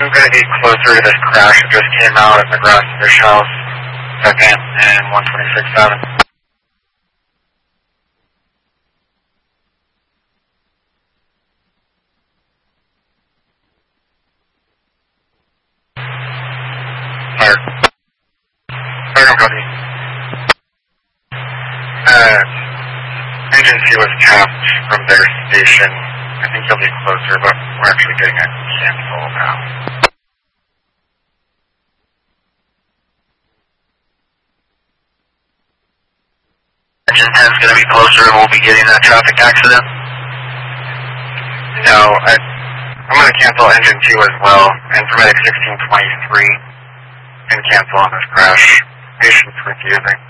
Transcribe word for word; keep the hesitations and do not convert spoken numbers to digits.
I'm going to be closer to this crash that just came out at McGrath Fish House, second and one twenty-six seven. Fire. Fire company. Uh, agency was tapped from their station. I think you'll be closer, but we're actually getting a cancel now. Engine ten is going to be closer and we'll be getting that traffic accident? No, I, I'm going to cancel engine two as well, and Informatic sixteen twenty-three can cancel on this crash. Patience refusing.